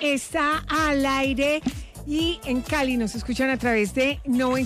está al aire y en Cali nos escuchan a través de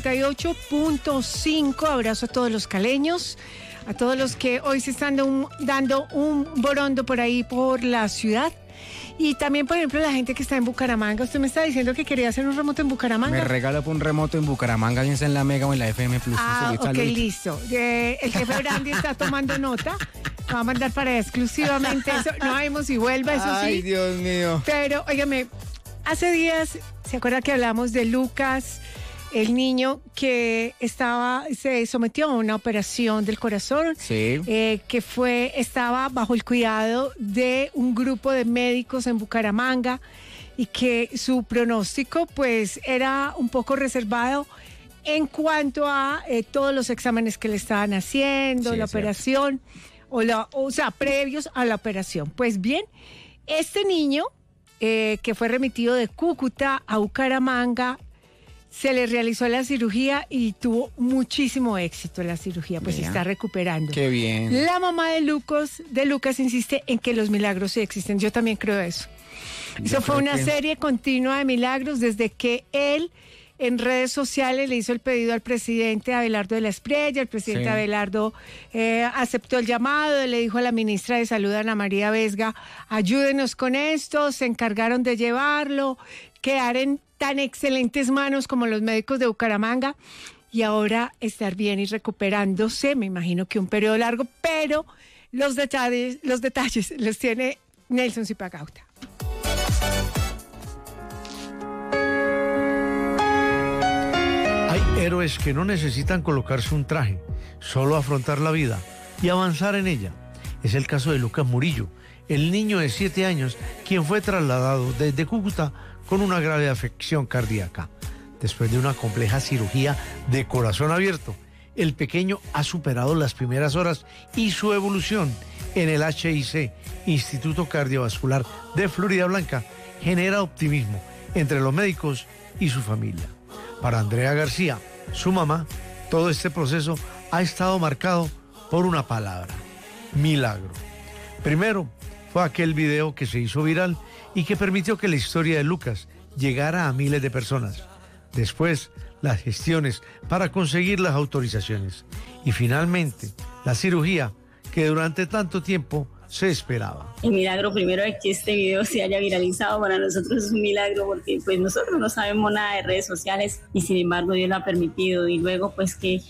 98.5. Abrazo a todos los caleños, a todos los que hoy se están dando un borondo por ahí por la ciudad. Y también, por ejemplo, la gente que está en Bucaramanga. Usted me está diciendo que quería hacer un remoto en Bucaramanga. Me regalo por un remoto en Bucaramanga, bien sea en la Mega o en la FM Plus. Ok, listo. El jefe Brandy está tomando nota. Va a mandar para exclusivamente eso. No sabemos si vuelva, eso sí. Ay, Dios mío. Pero, óigame, hace días, ¿se acuerda que hablamos de Lucas, el niño que se sometió a una operación del corazón? Sí. Que estaba bajo el cuidado de un grupo de médicos en Bucaramanga y que su pronóstico, pues, era un poco reservado en cuanto a todos los exámenes que le estaban haciendo, sí, la operación, o sea, previos a la operación. Pues bien, este niño, que fue remitido de Cúcuta a Bucaramanga, se le realizó la cirugía y tuvo muchísimo éxito en la cirugía, pues se está recuperando. Qué bien. La mamá de Lucas insiste en que los milagros sí existen. Yo también creo eso. Eso fue una serie continua de milagros desde que él en redes sociales le hizo el pedido al presidente Abelardo de la Espriella. El presidente Abelardo aceptó el llamado, le dijo a la ministra de Salud, Ana María Vesga, ayúdenos con esto, se encargaron de llevarlo, quedar en tan excelentes manos como los médicos de Bucaramanga y ahora estar bien y recuperándose. Me imagino que un periodo largo, pero los detalles los tiene Nelson Zipagauta. Hay héroes que no necesitan colocarse un traje, solo afrontar la vida y avanzar en ella. Es el caso de Lucas Murillo, el niño de 7 años, quien fue trasladado desde Cúcuta con una grave afección cardíaca. Después de una compleja cirugía de corazón abierto, el pequeño ha superado las primeras horas y su evolución en el HIC, Instituto Cardiovascular de Floridablanca, genera optimismo entre los médicos y su familia. Para Andrea García, su mamá, todo este proceso ha estado marcado por una palabra: milagro. Primero, fue aquel video que se hizo viral y que permitió que la historia de Lucas llegara a miles de personas. Después, las gestiones para conseguir las autorizaciones. Y finalmente, la cirugía que durante tanto tiempo se esperaba. El milagro primero es que este video se haya viralizado. Para nosotros es un milagro porque pues nosotros no sabemos nada de redes sociales y sin embargo Dios lo ha permitido. Y luego pues que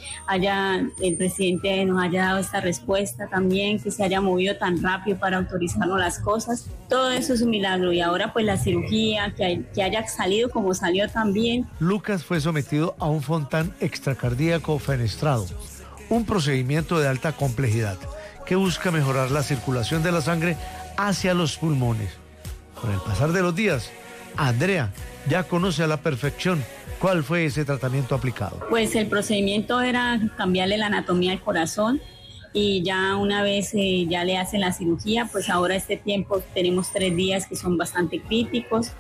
el presidente nos haya dado esta respuesta también, que se haya movido tan rápido para autorizarnos las cosas. Todo eso es un milagro y ahora pues la cirugía, que haya salido como salió también. Lucas fue sometido a un fontán extracardíaco fenestrado, un procedimiento de alta complejidad que busca mejorar la circulación de la sangre hacia los pulmones. Con el pasar de los días, Andrea ya conoce a la perfección cuál fue ese tratamiento aplicado. Pues el procedimiento era cambiarle la anatomía del corazón y ya una vez ya le hacen la cirugía, pues ahora este tiempo tenemos 3 días que son bastante críticos,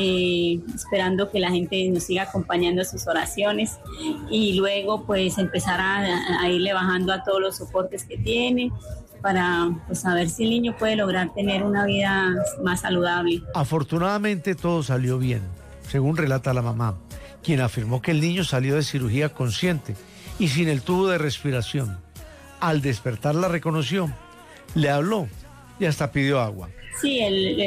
esperando que la gente nos siga acompañando a sus oraciones y luego pues empezar a irle bajando a todos los soportes que tiene para pues saber si el niño puede lograr tener una vida más saludable. Afortunadamente todo salió bien, según relata la mamá, quien afirmó que el niño salió de cirugía consciente y sin el tubo de respiración. Al despertar la reconoció, le habló y hasta pidió agua. Sí,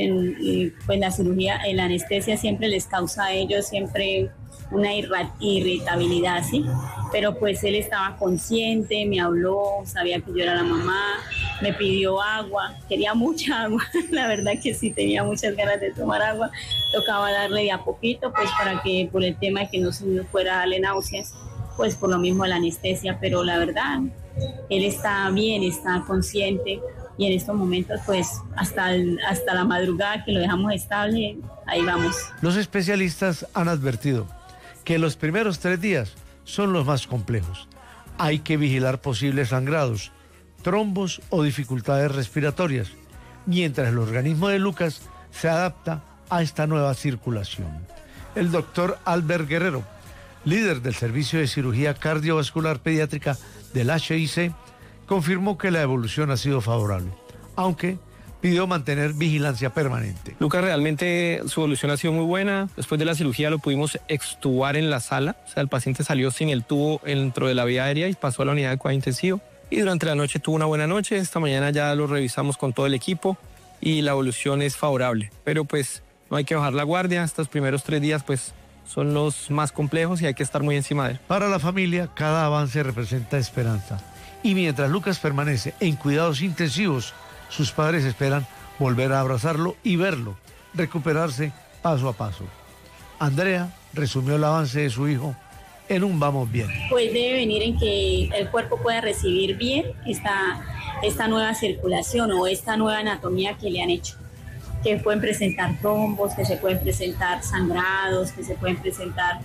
pues la cirugía, la anestesia siempre les causa a ellos siempre una irritabilidad, ¿sí? Pero pues él estaba consciente, me habló, sabía que yo era la mamá, me pidió agua, quería mucha agua, la verdad que sí tenía muchas ganas de tomar agua, tocaba darle de a poquito, pues para que por el tema de que no se fuera a darle náuseas, pues por lo mismo la anestesia, pero la verdad, él está bien, está consciente y en estos momentos pues hasta la madrugada que lo dejamos estable, ahí vamos. Los especialistas han advertido que los primeros 3 días son los más complejos. Hay que vigilar posibles sangrados, trombos o dificultades respiratorias, mientras el organismo de Lucas se adapta a esta nueva circulación. El doctor Albert Guerrero, líder del Servicio de Cirugía Cardiovascular Pediátrica del HIC, confirmó que la evolución ha sido favorable, aunque pidió mantener vigilancia permanente. Lucas realmente su evolución ha sido muy buena. Después de la cirugía lo pudimos extubar en la sala. O sea, el paciente salió sin el tubo dentro de la vía aérea y pasó a la unidad de cuidado intensivo. Y durante la noche tuvo una buena noche. Esta mañana ya lo revisamos con todo el equipo y la evolución es favorable. Pero pues no hay que bajar la guardia. Estos primeros 3 días pues son los más complejos y hay que estar muy encima de él. Para la familia, cada avance representa esperanza. Y mientras Lucas permanece en cuidados intensivos, sus padres esperan volver a abrazarlo y verlo recuperarse paso a paso. Andrea resumió el avance de su hijo en un vamos bien. Pues debe venir en que el cuerpo pueda recibir bien esta nueva circulación o esta nueva anatomía que le han hecho. Que pueden presentar trombos, que se pueden presentar sangrados, que se pueden presentar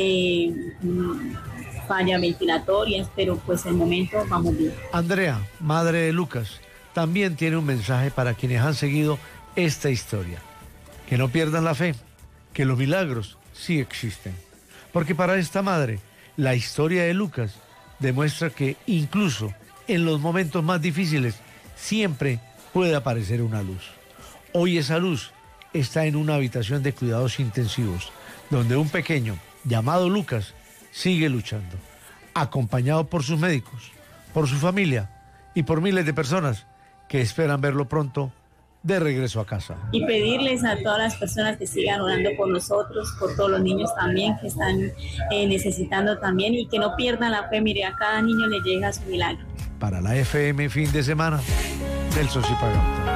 fallas ventilatorias, pero pues el momento vamos bien. Andrea, madre de Lucas, también tiene un mensaje para quienes han seguido esta historia. Que no pierdan la fe, que los milagros sí existen. Porque para esta madre, la historia de Lucas demuestra que incluso en los momentos más difíciles siempre puede aparecer una luz. Hoy esa luz está en una habitación de cuidados intensivos, donde un pequeño llamado Lucas sigue luchando, acompañado por sus médicos, por su familia y por miles de personas que esperan verlo pronto de regreso a casa. Y pedirles a todas las personas que sigan orando por nosotros, por todos los niños también que están necesitando también y que no pierdan la fe. Mire, a cada niño le llega su milagro. Para la FM Fin de Semana, Nelson Zipagauta.